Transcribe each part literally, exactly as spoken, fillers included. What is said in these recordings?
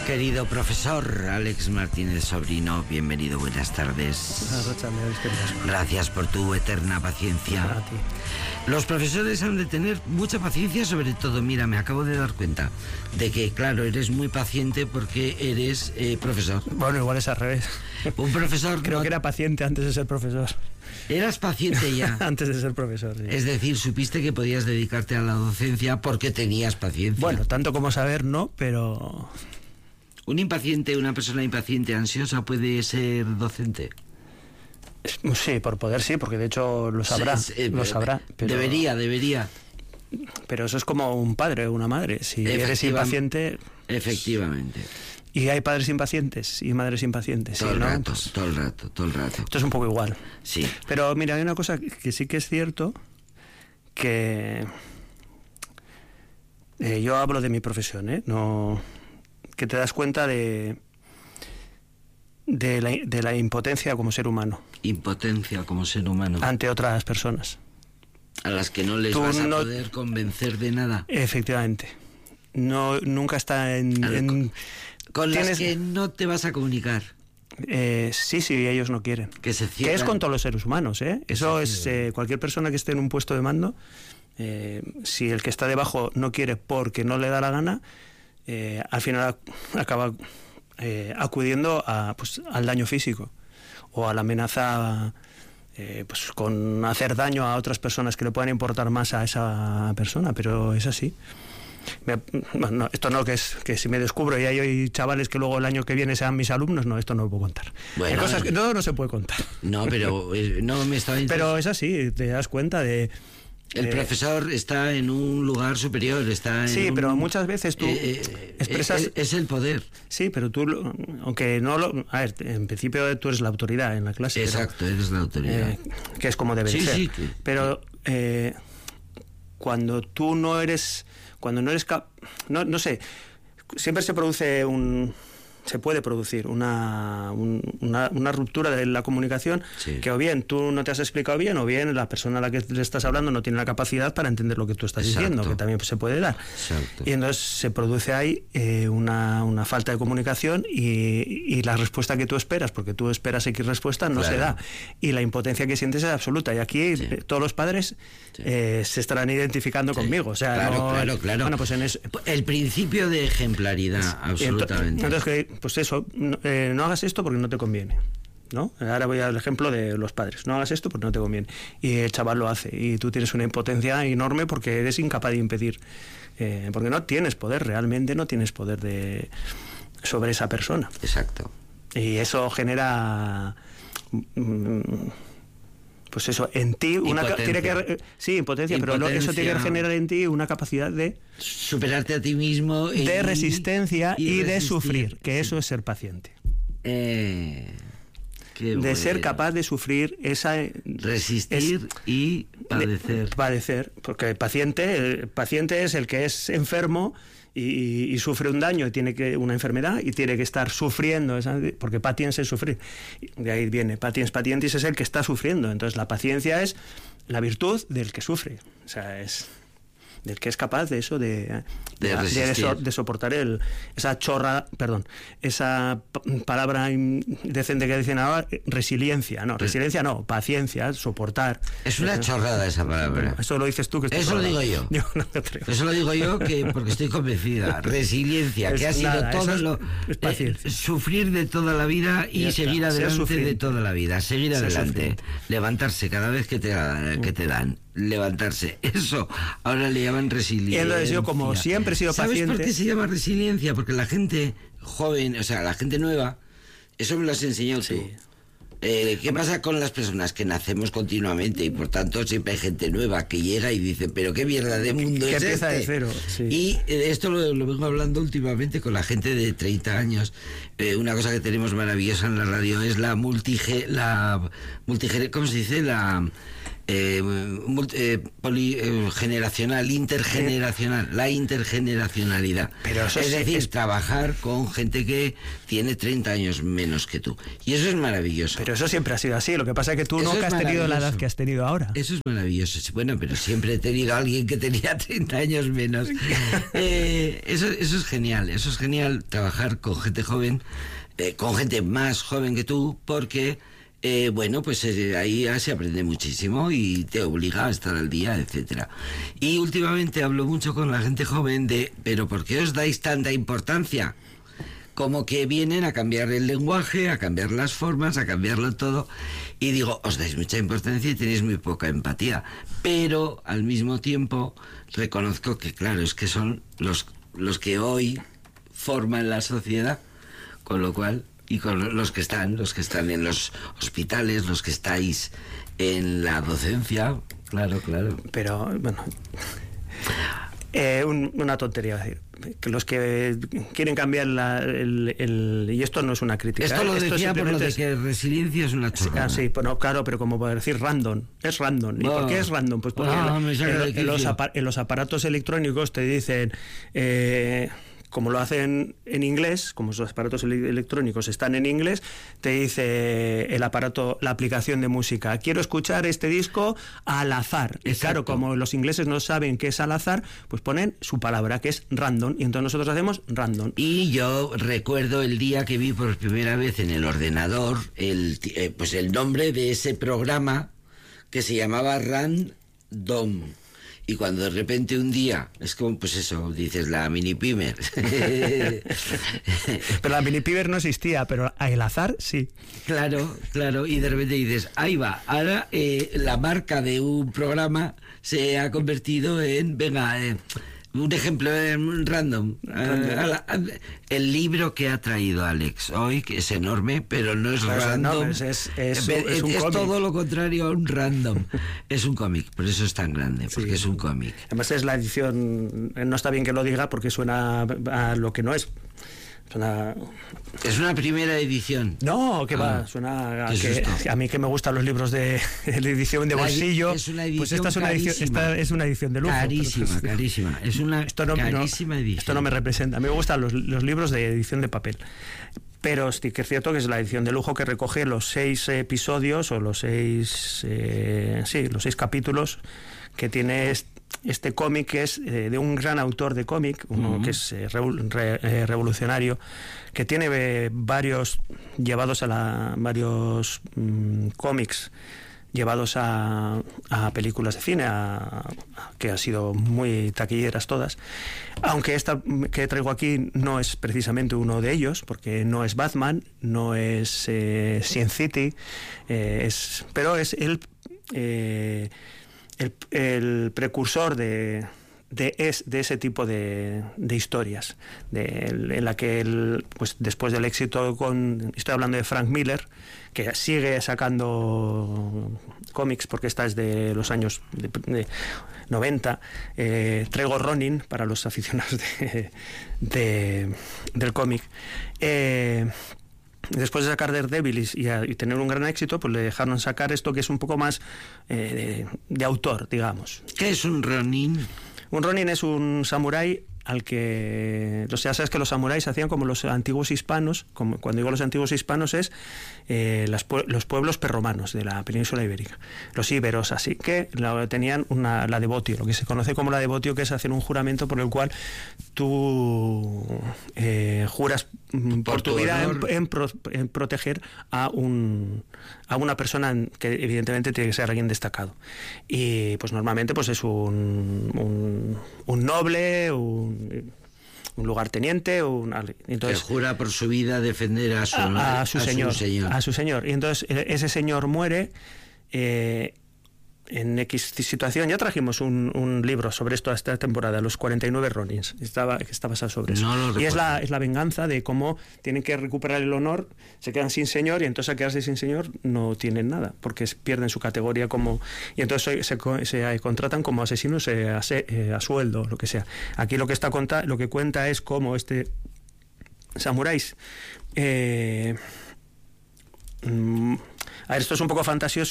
Querido profesor Alex Martínez Sobrino, bienvenido, buenas tardes. Gracias por tu eterna paciencia. A ti. Los profesores han de tener mucha paciencia, sobre todo, mira, me acabo de dar cuenta de que, claro, eres muy paciente porque eres eh, profesor. Bueno, igual es al revés. Un profesor... Creo no... que era paciente antes de ser profesor. Eras paciente ya. Antes de ser profesor, sí. Es decir, supiste que podías dedicarte a la docencia porque tenías paciencia. Bueno, tanto como saber, no, pero... ¿Un impaciente, una persona impaciente, ansiosa, puede ser docente? Sí, por poder sí, porque de hecho lo sabrá, Sí, sí, lo sabrá. Pero... Debería, debería. Pero eso es como un padre o una madre. Si eres impaciente... Efectivamente. Y hay padres impacientes y madres impacientes. Todo ¿sí, el no? rato, Pues... todo el rato, todo el rato. Esto es un poco igual. Sí. Pero mira, hay una cosa que sí que es cierto, que... Eh, yo hablo de mi profesión, ¿eh? No... que te das cuenta de... De la, de la impotencia como ser humano. Impotencia como ser humano. Ante otras personas. A las que no les Tú vas a no... poder convencer de nada. Efectivamente. No, nunca está en... en... Con ¿Tienes... las que no te vas a comunicar. Eh, sí, sí, ellos no quieren. Que se cierran. Que es con todos los seres humanos, ¿eh? Eso es eh, cualquier persona que esté en un puesto de mando. Eh, si el que está debajo no quiere porque no le da la gana, eh, al final acaba eh, acudiendo a, pues, al daño físico o a la amenaza eh, pues, con hacer daño a otras personas que le puedan importar más a esa persona, pero es así. Me, bueno, no, esto no, que es que si me descubro y hay, hay chavales que luego el año que viene sean mis alumnos, no, esto no lo puedo contar. Bueno, hay cosas que no, no se puede contar. No, pero eh, no me estaba Pero es así, te das cuenta de... El eh, profesor está en un lugar superior, está en Sí, un, pero muchas veces tú eh, eh, expresas... Es, es el poder. Sí, pero tú, aunque no lo... A ver, en principio tú eres la autoridad en la clase. Exacto, pero, eres la autoridad. Eh, que es como debe sí, ser. Sí, sí. Pero eh, cuando tú no eres... Cuando no eres... Cap no, no sé, siempre se produce un... se puede producir una, un, una, una ruptura de la comunicación, sí. Que o bien tú no te has explicado bien o bien la persona a la que le estás hablando no tiene la capacidad para entender lo que tú estás Exacto. diciendo, que también se puede dar. Exacto. Y entonces se produce ahí eh, una, una falta de comunicación y, y la respuesta que tú esperas, porque tú esperas X respuesta, no claro. se da. Y la impotencia que sientes es absoluta. Y aquí sí. eh, todos los padres sí. eh, se estarán identificando sí. conmigo. O sea, claro, no, claro, claro. Bueno, pues en eso, el principio de ejemplaridad, es, absolutamente. Entonces, pues eso, no, eh, no hagas esto porque no te conviene, ¿no? Ahora voy al ejemplo de los padres. No hagas esto porque no te conviene. Y el chaval lo hace. Y tú tienes una impotencia enorme porque eres incapaz de impedir. Eh, porque no tienes poder, realmente no tienes poder de sobre esa persona. Exacto. Y eso genera... Mm, pues eso, en ti una tiene que sí, impotencia, pero lo, eso tiene que generar en ti una capacidad de superarte a ti mismo y, de resistencia y, y de sufrir, que eso sí. es ser paciente. Eh, qué de bueno. ser capaz de sufrir esa resistir es, y padecer. De, padecer, porque el paciente, el paciente es el que es enfermo y, y sufre un daño y tiene que una enfermedad y tiene que estar sufriendo, porque patiens es sufrir. De ahí viene patiens patientis, es el que está sufriendo. Entonces la paciencia es la virtud del que sufre. O sea, es del que es capaz de eso, de, de, de, de, de, de soportar el, esa chorra, perdón, esa palabra decente que dicen ahora, resiliencia, no, resiliencia no, paciencia, soportar. Es una chorrada esa palabra. Eso lo dices tú. Que eso lo digo yo. yo no te atrevo. Eso lo digo yo que porque estoy convencida. Resiliencia, es que ha sido nada, todo lo... Es eh, sufrir de toda la vida y, y seguir adelante de toda la vida, seguir Ser adelante. Sufriente. Levantarse cada vez que te, que te dan. Levantarse, eso ahora le llaman resiliencia. Y entonces yo, como siempre he sido ¿Sabes paciente... por qué se llama resiliencia? Porque la gente joven, o sea, la gente nueva, eso me lo has enseñado sí. tú. Eh, ¿Qué pasa con las personas que nacemos continuamente y por tanto siempre hay gente nueva que llega y dice, pero qué mierda de mundo que es empieza este? de cero, sí. Y eh, esto lo, lo vengo hablando últimamente con la gente de treinta años. Eh, una cosa que tenemos maravillosa en la radio es la multige, la multige, ¿cómo se dice? La eh, multi, eh, poli, eh, generacional, intergeneracional, la intergeneracionalidad. Pero eso es sí, decir, es... trabajar con gente que tiene treinta años menos que tú. Y eso es maravilloso. Pero eso siempre ha sido así. Lo que pasa es que tú eso nunca has tenido la edad que has tenido ahora. Eso es maravilloso. Bueno, pero siempre he tenido a alguien que tenía treinta años menos. eh, eso, eso es genial. Eso es genial, trabajar con gente joven, eh, con gente más joven que tú, porque... Eh, bueno, pues eh, ahí se aprende muchísimo y te obliga a estar al día, etcétera. Y últimamente hablo mucho con la gente joven de, pero ¿por qué os dais tanta importancia? Como que vienen a cambiar el lenguaje, a cambiar las formas, a cambiarlo todo. Y digo, os dais mucha importancia y tenéis muy poca empatía. Pero al mismo tiempo reconozco que, claro, es que son los, los que hoy forman la sociedad, con lo cual... Y con los que están, los que están en los hospitales, los que estáis en la docencia, claro, claro. Pero, bueno, eh, un, una tontería decir. Que los que quieren cambiar la, el, el... Y esto no es una crítica. Esto lo ¿eh? decía esto por lo de es, que resiliencia es una chorrada. Ah, sí, bueno, claro, pero como para decir random, es random. ¿Y oh, por qué es random? Pues porque oh, en, en, en, los en los aparatos electrónicos te dicen... Eh, como lo hacen en inglés, como esos aparatos electrónicos están en inglés, te dice el aparato, la aplicación de música, quiero escuchar este disco al azar. Exacto. Y claro, como los ingleses no saben qué es al azar, pues ponen su palabra, que es random, y entonces nosotros hacemos random. Y yo recuerdo el día que vi por primera vez en el ordenador el, eh, pues el nombre de ese programa que se llamaba Random. Y cuando de repente un día, es como, pues eso, dices, la mini pimer. Pero la mini pimer no existía, pero el azar sí. Claro, claro, y de repente dices, ahí va, ahora eh, la marca de un programa se ha convertido en, venga, eh, un ejemplo eh, random. El libro que ha traído Alex hoy, que es enorme, pero no es pero random. No, es, es, es, es, es, un es todo lo contrario a un random. Es un cómic, por eso es tan grande, porque sí, es un cómic. Además es la edición, no está bien que lo diga porque suena a lo que no es. Suena... Es una primera edición. No, que ah, va, suena a, que, a mí que me gustan los libros de, de edición de bolsillo. Es una edición pues esta es una edición, esta es una edición de lujo. Carísima, pero, carísima. Es una esto no, carísima no, edición. Esto no me representa. A mí me gustan los, los libros de edición de papel. Pero sí que es cierto que es la edición de lujo que recoge los seis episodios o los seis, eh, sí, los seis capítulos que tiene este, este cómic, que es eh, de un gran autor de cómic, uno uh-huh. que es eh, revo- re- eh, revolucionario, que tiene eh, varios llevados a la varios mm, cómics llevados a, a películas de cine, a, a, que han sido muy taquilleras todas, aunque esta que traigo aquí no es precisamente uno de ellos, porque no es Batman, no es eh, Sin City, eh, es, pero es el, eh, el, el precursor de... De, es, de ese tipo de, de historias, de, en la que el, pues después del éxito con, estoy hablando de Frank Miller, que sigue sacando cómics porque esta es de los años de, de noventa, eh, Trevor Ronin para los aficionados de, de, del cómic. Eh, Después de sacar Daredevil y, y tener un gran éxito, pues le dejaron sacar esto que es un poco más eh, de, de autor, digamos. ¿Qué es un Ronin? Un Ronin es un samurái al que, o sea, sabes que los samuráis hacían como los antiguos hispanos, como cuando digo los antiguos hispanos es eh, las, los pueblos prerromanos de la península ibérica, los íberos, así que la, tenían una, la devotio, lo que se conoce como la devotio, que es hacer un juramento por el cual tú eh, juras por, por tu vida en, en, pro, en proteger a un a una persona que evidentemente tiene que ser alguien destacado, y pues normalmente pues es un, un, un noble, un un lugarteniente, un, entonces que jura por su vida defender a su, a, a, su, a señor, su señor a su señor, y entonces ese señor muere eh, en X situación. Ya trajimos un, un libro sobre esto esta temporada, los cuarenta y nueve Ronins, estaba, que está basado sobre eso. No y es la, es la venganza de cómo tienen que recuperar el honor, se quedan sin señor, y entonces al quedarse sin señor no tienen nada, porque pierden su categoría como... Y entonces se, se, se contratan como asesinos eh, a, eh, a sueldo, lo que sea. Aquí lo que, está conta, lo que cuenta es cómo este samuráis... Eh, mm, a ver, esto es un poco fantasioso,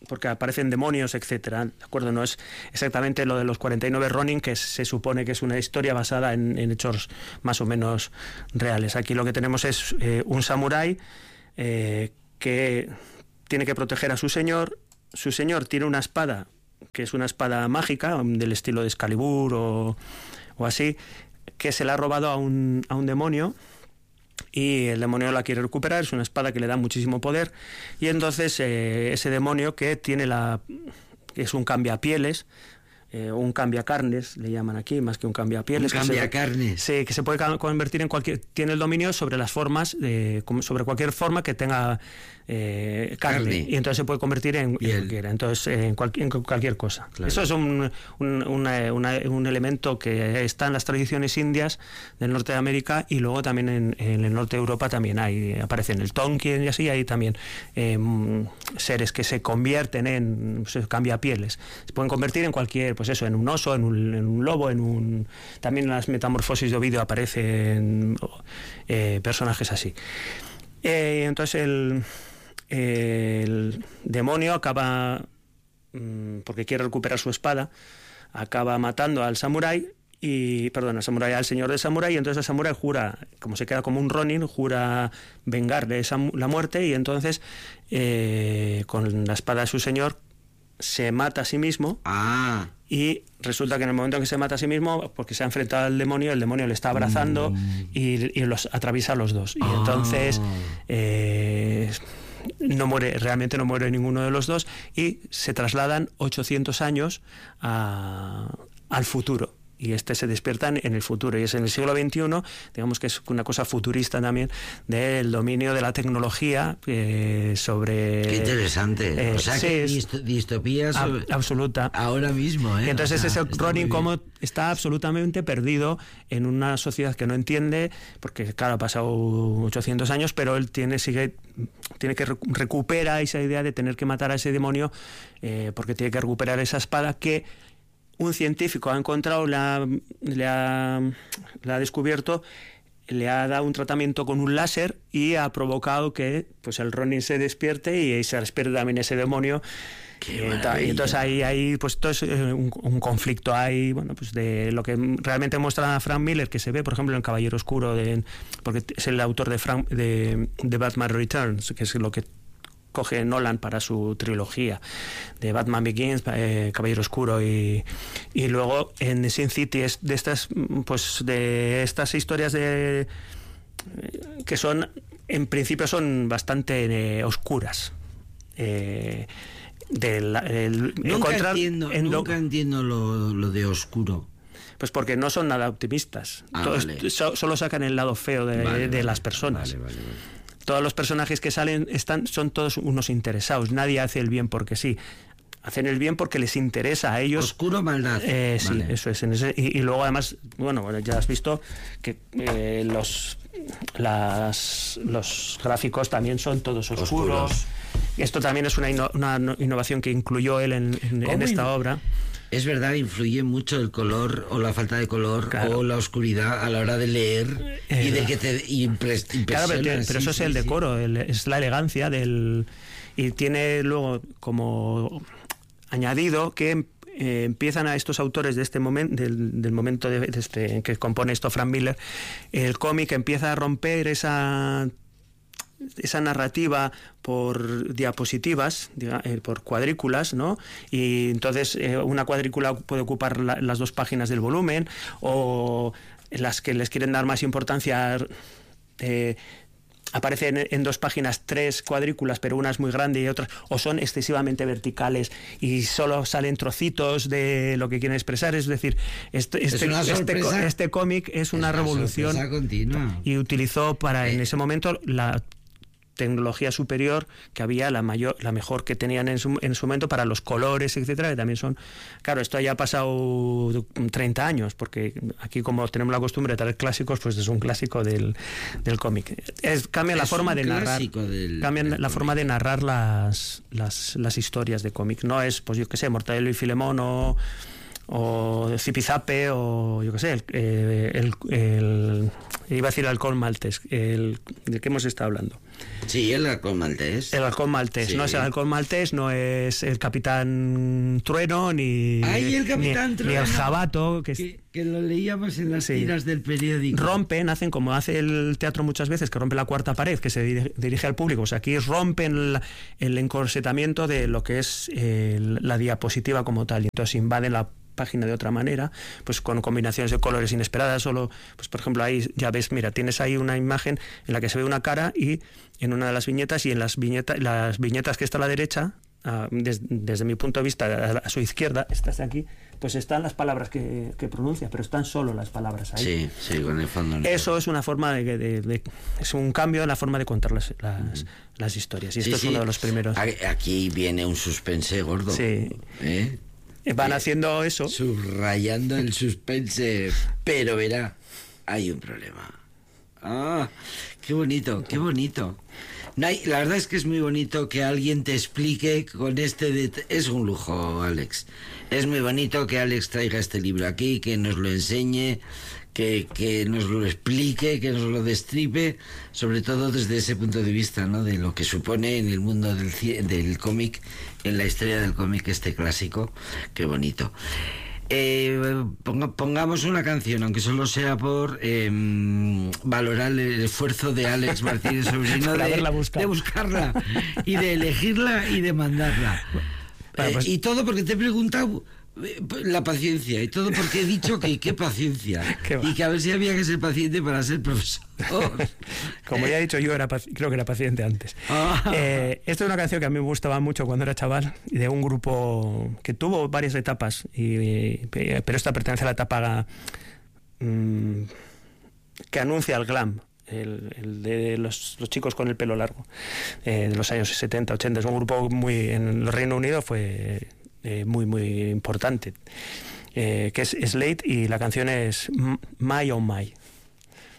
porque aparecen demonios, etcétera, ¿de acuerdo? No es exactamente lo de los cuarenta y nueve Ronin, que se supone que es una historia basada en, en hechos más o menos reales. Aquí lo que tenemos es eh, un samurái eh, que tiene que proteger a su señor. Su señor tiene una espada, que es una espada mágica, del estilo de Excalibur o, o así, que se la ha robado a un, a un demonio, y el demonio la quiere recuperar. Es una espada que le da muchísimo poder, y entonces eh, ese demonio, que tiene la es un cambiapieles, eh, un cambiacarnes le llaman aquí, más que un cambiapieles, un cambiacarnes, sí, que se puede convertir en cualquier, tiene el dominio sobre las formas, eh, sobre cualquier forma que tenga eh, carne, carne, y entonces se puede convertir en, en cualquiera, entonces en, cual, en cualquier cosa. Claro. Eso es un, un, una, una, un elemento que está en las tradiciones indias del norte de América, y luego también en, en el norte de Europa también hay, aparecen el Tolkien y así, hay también eh, seres que se convierten en, se cambia pieles, se pueden convertir en cualquier, pues eso, en un oso, en un, en un lobo, en un, también en las metamorfosis de Ovidio aparecen eh, personajes así. Eh, entonces el el demonio acaba, porque quiere recuperar su espada, acaba matando al samurái, y perdón, al samurái, al señor de samurái, y entonces el samurái jura, como se queda como un Ronin, jura vengarle esa, la muerte, y entonces eh, con la espada de su señor se mata a sí mismo. Ah. Y resulta que en el momento en que se mata a sí mismo, porque se ha enfrentado al demonio, el demonio le está abrazando mm. y, y los atraviesa a los dos. Y ah. entonces eh, no muere, realmente no muere ninguno de los dos, y se trasladan ochocientos años a, al futuro. Y este se despierta en el futuro, y es en el siglo veintiuno, digamos que es una cosa futurista también, del dominio de la tecnología eh, sobre... Qué interesante. Eh, o sea, sí, que es, distopía sobre... absoluta. Ahora mismo, ¿eh? Y entonces o sea, ese Ronin como está absolutamente perdido en una sociedad que no entiende, porque claro, ha pasado ochocientos años, pero él tiene, sigue, tiene que recupera esa idea de tener que matar a ese demonio, eh, porque tiene que recuperar esa espada que un científico ha encontrado, la, le, ha, le ha descubierto, le ha dado un tratamiento con un láser, y ha provocado que pues el Ronin se despierte, y se despierte también ese demonio. Y, y entonces ahí hay pues todo es un, un conflicto ahí, bueno, pues de lo que realmente muestra Frank Miller, que se ve por ejemplo en Caballero Oscuro, de, porque es el autor de, Frank, de, de Batman Returns, que es lo que coge Nolan para su trilogía de Batman Begins, eh, Caballero Oscuro, y, y luego en Sin City es de estas, pues de estas historias de que son, en principio son bastante eh, oscuras. Eh, del, el, nunca entiendo, en nunca lo, entiendo lo, lo de oscuro. Pues porque no son nada optimistas. Ah, Todos, vale. so, solo sacan el lado feo de, vale, de vale, las personas. Vale, vale, vale. Todos los personajes que salen están, son todos unos interesados. Nadie hace el bien porque sí. Hacen el bien porque les interesa a ellos. Oscuro maldad. Eh, sí, vale. eso es. En ese, y, y luego además, bueno, ya has visto que eh, los, las, los gráficos también son todos oscuros. oscuros. Esto también es una, inno, una innovación que incluyó él en, en, en esta obra. Es verdad, influye mucho el color o la falta de color, claro, o la oscuridad a la hora de leer, eh, y de que te impres, claro, pero, pero sí, eso sí, es el sí. decoro, el, es la elegancia del, y tiene luego como añadido que eh, empiezan a estos autores de este momento, del, del momento de, de este, que compone esto Frank Miller, el cómic empieza a romper esa esa narrativa por diapositivas, por cuadrículas, ¿no? Y entonces eh, una cuadrícula puede ocupar la, las dos páginas del volumen, o las que les quieren dar más importancia eh, aparecen en, en dos páginas tres cuadrículas, pero una es muy grande y otra, o son excesivamente verticales y solo salen trocitos de lo que quieren expresar. Es decir, este, este, este, este cómic es una, es una revolución continua. Y utilizó para eh. en ese momento la tecnología superior que había, la mayor, la mejor que tenían en su, en su momento para los colores, etcétera, que también son... Claro, esto ya ha pasado treinta años, porque aquí como tenemos la costumbre de traer clásicos, pues es un clásico del, del cómic. Es, cambia la es forma de narrar, del, cambian del la cómic. forma de narrar las, las, las historias de cómic. No es, pues yo qué sé, Mortadelo y Filemón o... o Zipizape, o yo qué sé, el, el, el, iba a decir alcohol maltés, el del que hemos estado hablando. Sí, el alcohol maltés. El alcohol maltés, sí. No es el alcohol maltés, no es el Capitán Trueno, ni, Ay, el Capitán ni, Trueno, ni el Jabato. Que, que, que lo leíamos en las sí. tiras del periódico. Rompen, hacen como hace el teatro muchas veces, que rompe la cuarta pared, que se dirige, dirige al público. O sea, aquí rompen el, el encorsetamiento de lo que es eh, la diapositiva como tal. Y entonces invaden la página de otra manera, pues con combinaciones de colores inesperadas. Solo, pues por ejemplo, ahí ya ves, mira, tienes ahí una imagen en la que se ve una cara, y en una de las viñetas, y en las viñetas, las viñetas que está a la derecha, uh, des, desde mi punto de vista, a, a su izquierda, estas de aquí, pues están las palabras que, que pronuncia, pero están solo las palabras ahí. Sí, sí, con el fondo. Eso es una forma de, de, de, es un cambio en la forma de contar las, las, mm. las historias, y esto sí, es sí. uno de los primeros. Aquí viene un suspense gordo. Sí. ¿Eh? Van eh, haciendo eso. Subrayando el suspense, pero verá, hay un problema. Ah, qué bonito, qué bonito. No hay, la verdad es que es muy bonito que alguien te explique con este... Det- es un lujo, Alex. Es muy bonito que Alex traiga este libro aquí, que nos lo enseñe, que, que nos lo explique, que nos lo destripe, sobre todo desde ese punto de vista, ¿no? De lo que supone en el mundo del, del cómic, en la historia del cómic este clásico. Qué bonito. Eh, ponga, pongamos una canción, aunque solo sea por eh, valorar el esfuerzo de Alex Martínez Sobrino de, de buscarla y de elegirla y de mandarla. Vale, pues... eh, y todo porque te he preguntado la paciencia, y todo porque he dicho que qué paciencia, y que a ver si había que ser paciente para ser profesor. Como ya he dicho, yo era creo que era paciente antes. Ah. Eh, esta es una canción que a mí me gustaba mucho cuando era chaval, de un grupo que tuvo varias etapas, y, pero esta pertenece a la etapa mmm, que anuncia el glam. El, el de los, los chicos con el pelo largo, eh, de los años setenta, ochenta. Es un grupo muy, en el Reino Unido fue eh, muy muy importante, eh, que es Slade, y la canción es My Oh My.